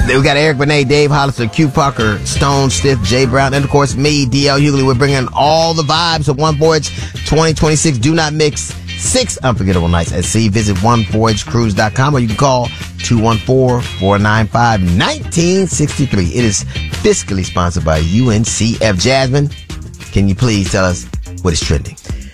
We got Eric Benet, Dave Hollister, Q Parker, Stone Stiff, Jay Brown, and of course me, DL Hughley. We're bringing all the vibes of One Voyage 2026. Do not mix 6 unforgettable nights at sea. Visit onevoyagecruise.com or you can call 214-495-1963. It is fiscally sponsored by UNCF. Jasmine, can you please tell us what is trending?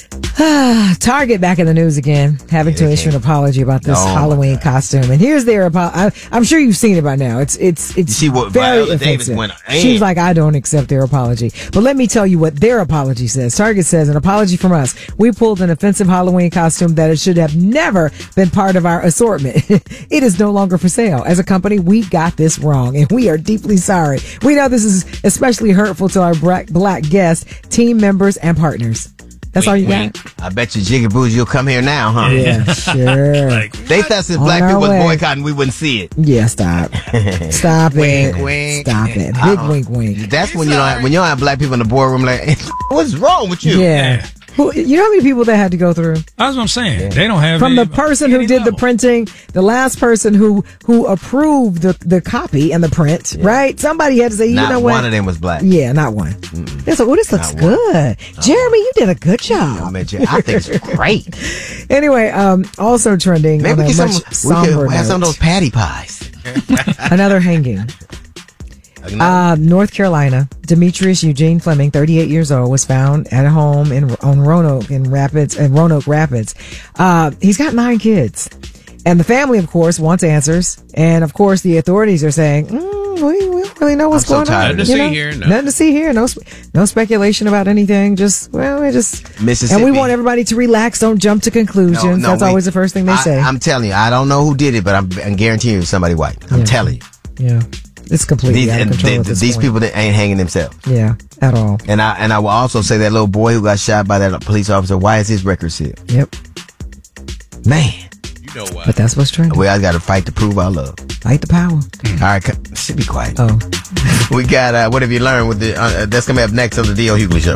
Target back in the news again, having to issue an apology about this Halloween costume. And here's their apology. I'm sure you've seen it by now. It's see what very Viola Davis offensive. went. She's like, I don't accept their apology. But let me tell you what their apology says. Target says, an apology from us. We pulled an offensive Halloween costume that it should have never been part of our assortment. It is no longer for sale. As a company, we got this wrong, and we are deeply sorry. We know this is especially hurtful to our black guests, team members, and partners. That's all you got? I bet you Jigaboo's you'll come here now, huh? Yeah, sure. They thought since black people was boycotting, we wouldn't see it. Yeah, stop. Stop it. Wink, wink. Stop it. Big wink, wink. That's when you don't have black people in the boardroom like, what's wrong with you? Yeah. You know how many people that had to go through? That's what I'm saying. Yeah. They don't have from the person who did the printing, the last person who approved the copy and the print, right? Somebody had to say, you know what? Not one of them was black. Yeah, not one. They said, this looks good. Jeremy, you did a good job. I think it's great. Anyway, also trending. Maybe we can have some of those patty pies. Another hanging. North Carolina, Demetrius Eugene Fleming, 38 years old, was found at a home in Roanoke Rapids. He's got 9 kids, and the family, of course, wants answers. And of course, the authorities are saying, we don't really know what's going on. Nothing to see here. No. Nothing to see here. No speculation about anything. Mississippi. And we want everybody to relax. Don't jump to conclusions. That's always the first thing they say. I'm telling you, I don't know who did it, but I'm guaranteeing you somebody white. I'm telling you. Yeah. It's completely out of control at this these point. people that ain't hanging themselves. Yeah, at all. And I will also say that little boy who got shot by that police officer, why is his record sealed? Yep. Man. You know why. But that's what's trending. We all got to fight to prove our love. Fight the power. All right, should be quiet. Oh. We got, what have you learned with that's coming up next on the D.L. Hughley Show.